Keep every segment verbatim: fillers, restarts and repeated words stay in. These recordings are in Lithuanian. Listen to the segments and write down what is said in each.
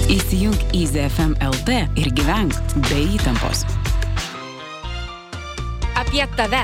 Įsijunk Easy F M L T ir gyvenk be įtampos. Apie tave.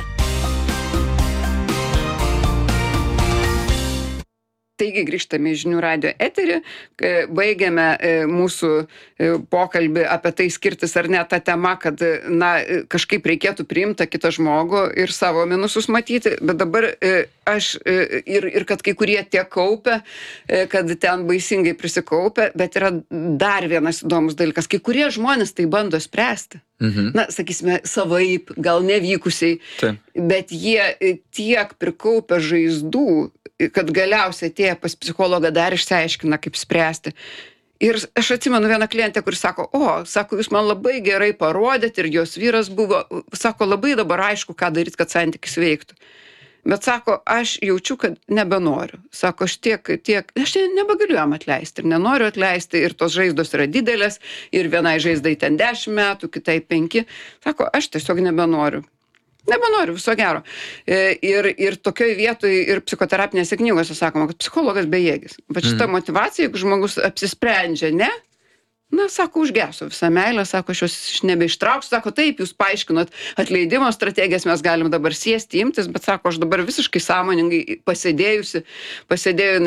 Taigi grįžtame į žinių radijo eterį, baigiame mūsų pokalbį apie tai skirtis ar ne tą temą, kad na, kažkaip reikėtų priimti kitą žmogų ir savo minusus matyti, bet dabar aš ir, ir kad kai kurie tiek kaupia, kad ten baisingai prisikaupia, bet yra dar vienas įdomus dalykas, kai kurie žmonės tai bando spręsti. Mhm. Na, sakysime, savaip, gal nevykusiai, Taip. bet jie tiek prikaupia žaizdų, kad galiausiai atėję pas psichologą dar išsiaiškina, kaip spręsti. Ir aš atsimenu vieną klientę, kuris sako, o, sako, jūs man labai gerai parodėt ir jos vyras buvo, sako, labai dabar aišku, ką daryti, kad santykis veiktų. Bet sako, aš jaučiu, kad nebenoriu. Sako, aš tiek, tiek, aš nebegaliu jam atleisti ir nenoriu atleisti ir tos žaizdos yra didelės ir vienai žaizdai ten dešimt metų, kitai penki. Sako, aš tiesiog nebenoriu. Nebenoriu, viso gero. Ir, ir tokioj vietoj ir psichoterapinėse knygose sakoma, kad psichologas bejėgis. Bet šita mm. motyvacija, jeigu žmogus apsisprendžia, ne, na, sako, užgeso visą meilę, sako, aš jos nebeištrauksiu, sako, taip, jūs paaiškinot atleidimo strategijas, mes galim dabar sėsti, imtis, bet sako, aš dabar visiškai sąmoningai pasėdėjusi, pasėdėjau,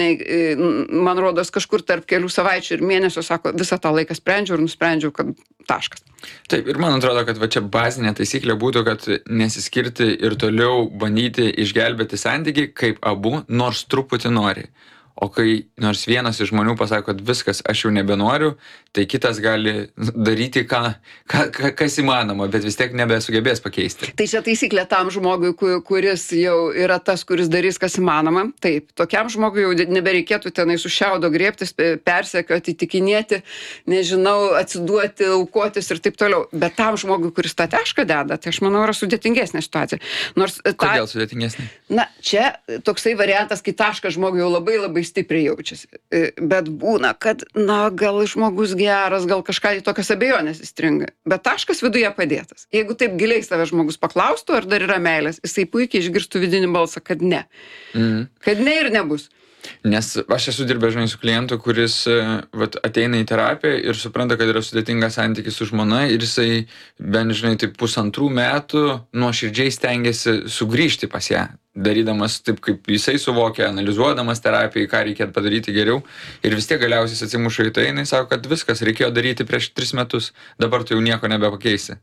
man rodos, kažkur tarp kelių savaičių ir mėnesio, sako, visą tą laiką sprendžiau ir nusprendžiau, kad taškas. Taip, ir man atrodo, kad va čia bazinė taisyklė būtų, kad nesiskirti ir toliau bandyti išgelbėti santykį, kaip abu, nors truputį nori. O kai nors vienas iš žmonių pasako, kad viskas, aš jau nebenoriu, tai kitas gali daryti, ką, ką, kas įmanoma, bet vis tiek nebesugebės pakeisti. Tai čia taisyklė tam žmogui, kuris jau yra tas, kuris darys, kas įmanoma. Taip, tokiam žmogui jau nebereikėtų tenai su šiaudo griebtis, persekioti, įtikinėti, nežinau, atsiduoti, aukotis ir taip toliau. Bet tam žmogui, kuris tą tašką deda, tai aš manau, yra sudėtingesnė situacija. Nors ta... Kodėl sudėtingesnė? Na, čia toksai variantas, kai taškas žmogui jau labai labai stipriai jaučiasi. Bet būna, kad, na, gal žmogus geras, gal kažką į tokias abejonės įstringa. Bet taškas viduje padėtas. Jeigu taip giliai save žmogus paklaustų, ar dar yra meilės, jisai puikiai išgirstų vidinį balsą, kad ne. Mhm. Kad ne ir nebus. Nes aš esu dirbęs, žinai, su klientu, kuris vat, ateina į terapiją ir supranta, kad yra sudėtingas santykis su žmona ir jisai, bent, žinai, taip pusantrų metų nuoširdžiai stengiasi sugrįžti pas ją, darydamas taip, kaip jisai suvokia, analizuodamas terapiją, ką reikėtų padaryti geriau. Ir vis tiek galiausiai atsimuša į tai, jinai sako, kad viskas reikėjo daryti prieš tris metus, dabar tu jau nieko nebepakeisi.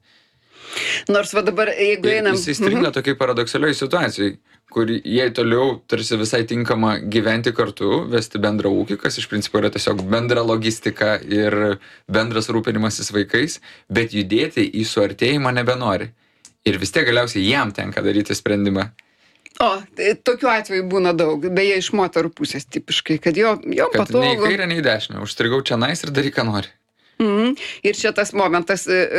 Nors va dabar, jeigu einam... Jisai stringa mhm. tokiai paradoksalioj situacijai, kur jai toliau tarsi visai tinkama gyventi kartu, vesti bendrą ūkį, kas iš principo yra tiesiog bendra logistika ir bendras rūpinimasis vaikais, bet judėti į suartėjimą nebenori. Ir vis tiek galiausiai jam tenka daryti sprendimą. O, tai tokių atvejų būna daug, beje, iš moterų pusės tipiškai, kad jo, jo Kad patogu. nei kairę, nei dešinę, užstrigau čia nais ir daryk, ką nori. Mhm. Ir čia tas momentas,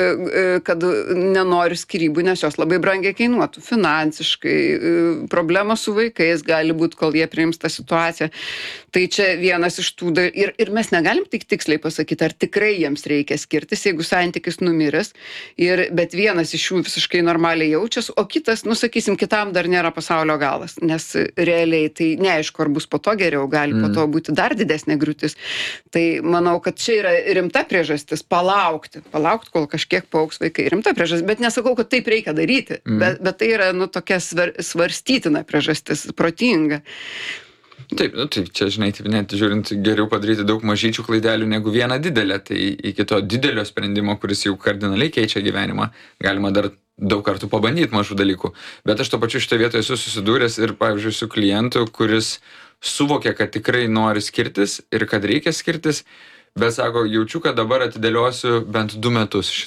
kad nenori skyrybų, nes jos labai brangiai kainuotų. Finansiškai, problemos su vaikais gali būti, kol jie priims tą situaciją. Tai čia vienas iš tų... Da... Ir, ir mes negalim tik tiksliai pasakyti, ar tikrai jiems reikia skirtis, jeigu santykis numiręs. Ir, bet vienas iš jų visiškai normaliai jaučiasi, o kitas, nu sakysim, kitam dar nėra pasaulio galas. Nes realiai tai neaišku, ar bus po to geriau, gali mm. po to būti dar didesnė griūtis. Tai manau, kad čia yra rimta priežastis. priežastis palaukti, palaukti, kol kažkiek paaugs vaikai. Rimta priežastis, bet nesakau, kad taip reikia daryti, mm. bet, bet tai yra, nu, tokia svar, svarstytina priežastis, protinga. Taip, nu, taip, čia, žinai, taip, net žiūrint, geriau padaryti daug mažyčių klaidelių negu vieną didelę, tai iki to didelio sprendimo, kuris jau kardinaliai keičia gyvenimą, galima dar daug kartų pabandyti mažų dalykų. Bet aš to pačiu šitoje vietoje esu susidūręs ir, pavyzdžiui, su klientu, kuris suvokia, kad tikrai nori skirtis ir kad reikia skirtis, bet sako, jaučiu, kad dabar atidėliosiu bent du metus